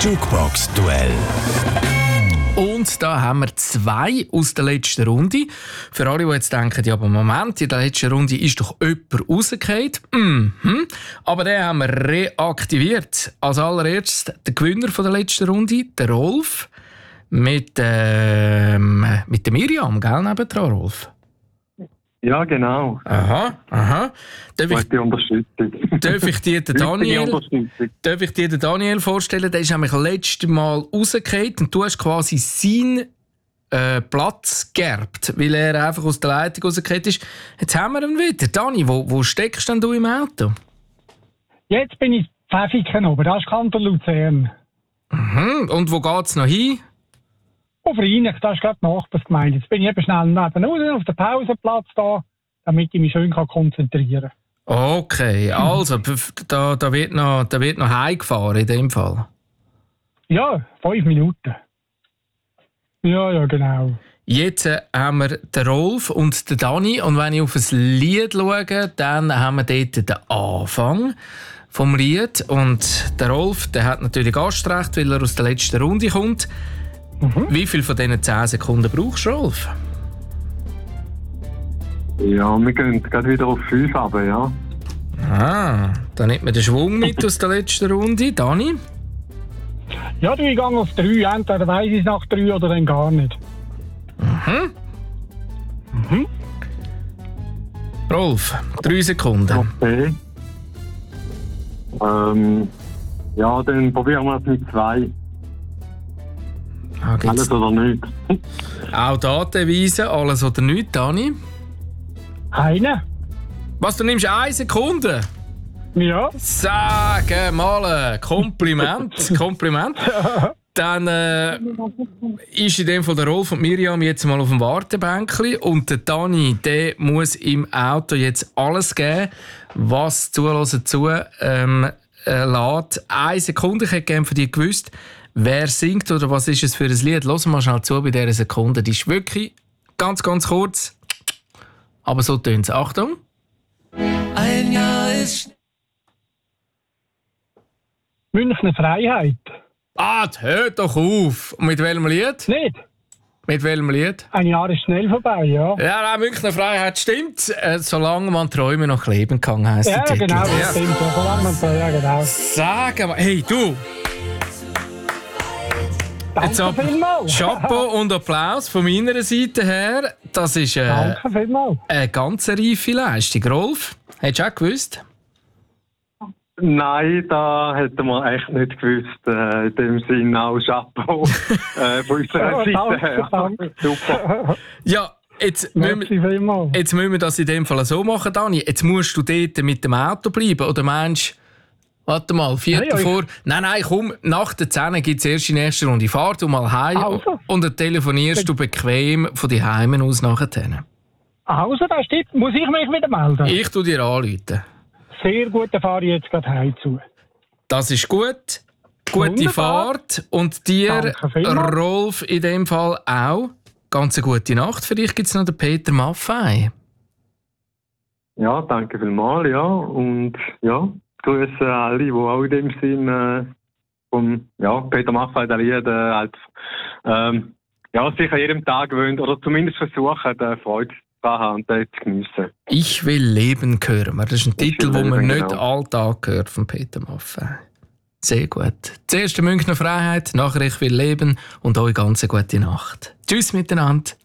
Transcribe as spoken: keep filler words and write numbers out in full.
Jukebox-Duell. Und da haben wir zwei aus der letzten Runde. Für alle, die jetzt denken, ja, aber Moment, in der letzten Runde ist doch jemand rausgefallen. Mhm. Aber den haben wir reaktiviert. Als allererstes der Gewinner von der letzten Runde, der Rolf, mit, ähm, mit der Miriam, gell, nebendran, Rolf? Ja, genau. Aha, aha. Darf ich, Gute Unterstützung. darf ich dir den Daniel, Unterstützung. darf ich dir den Daniel vorstellen? Der ist nämlich letztes Mal rausgefallen und du hast quasi seinen äh, Platz geerbt, weil er einfach aus der Leitung rausgefallen ist. Jetzt haben wir ihn wieder. Dani, wo, wo steckst denn du im Auto? Jetzt bin ich Pfäffiken oben, das ist Kanton Luzern. Mhm. Und wo geht es noch hin? Auf Rheinig, das ist gerade die Nachbarsgemeinde. Jetzt bin ich eben schnell nebenan auf dem Pausenplatz da, damit ich mich schön konzentrieren kann. Okay, also da, da, wird noch, da wird noch heimgefahren in dem Fall. Ja, fünf Minuten. Ja, ja, genau. Jetzt äh, haben wir den Rolf und den Dani. Und wenn ich auf ein Lied schaue, dann haben wir dort den Anfang vom Lied. Und der Rolf, der hat natürlich Gastrecht, weil er aus der letzten Runde kommt. Mhm. Wie viel von diesen zehn Sekunden brauchst du, Rolf? Ja, wir gehen gerade wieder auf fünf runter, ja. Ah, dann nimmt man den Schwung mit aus der letzten Runde. Dani? Ja, du, ich gehe auf drei. Entweder weiss ich es nach drei oder dann gar nicht. Mhm. Mhm. Rolf, drei Sekunden. Okay. Ähm, ja, dann probieren wir es mit zwei. Ah, Alles oder nichts. Auch Datenweise, alles oder nichts, Dani? Eine? Was, du nimmst eine Sekunde? Ja. Sag mal, Kompliment, Kompliment. Dann äh, ist in dem Fall der Rolf und Miriam jetzt mal auf dem Wartebänkli und der Dani, der muss im Auto jetzt alles geben, was Zuhören zu ähm, äh, lässt. Eine Sekunde, ich hätte gerne von dir gewusst, wer singt oder was ist es für ein Lied. Hören wir mal schnell zu bei dieser Sekunde. Die ist wirklich ganz, ganz kurz, aber so tönt es. Achtung. Ein Jahr ist... Münchner Freiheit. Ah, hört doch auf. Und mit welchem Lied? Nicht? Mit welchem Lied? Ein Jahr ist schnell vorbei, ja. Ja, nein, Münchner Freiheit stimmt. Äh, solange man Träume noch leben kann, heisst Ja, der Titel. genau, das Ja. stimmt. Ja, solange man so, ja, genau. Sag mal, hey du! Jetzt Danke ab- vielmals. Chapeau und Applaus von meiner Seite her. Das ist äh, Danke vielmals. eine ganz reife Leistung. Rolf, hättest du auch gewusst? Nein, da hätten wir echt nicht gewusst. Äh, in dem Sinne auch Chapeau äh, von unserer Ja, Seite danke, her. danke. Super. Ja, jetzt müssen, Merci wir, vielmals. jetzt müssen wir das in dem Fall so machen, Dani. Jetzt musst du dort mit dem Auto bleiben. Oder meinst du, warte mal, Viertel Ja, ja, ich- vor... Nein, nein, komm, nach der zehn gibt es erst die nächste Runde. Fahr du mal heim Also. und dann telefonierst du bequem von die Heimen aus nachher. Also, das stimmt. Muss ich mich wieder melden? Ich tu dir anrufen. Sehr gut, dann fahre ich jetzt gerade heim zu. Das ist gut. Gute Wunderbar. Fahrt. Und dir, Danke vielmals. Rolf, in dem Fall auch. Ganz eine gute Nacht. Für dich gibt es noch den Peter Maffei. Ja, danke vielmals, ja. Und ja, grüße alle, die auch in dem Sinn äh, vom ja, Peter Maffay, der Lied, äh, halt, ähm, ja, sich an jedem Tag gewöhnt oder zumindest versuchen, äh, Freude zu haben und das zu geniessen. «Ich will leben» hören wir. Das ist ein Ich Titel, will den man leben, nicht genau. alltag hört von Peter Maffei. Sehr gut. Zuerst die Münchner Freiheit, nachher «Ich will leben» und euch ganz eine gute Nacht. Tschüss miteinander.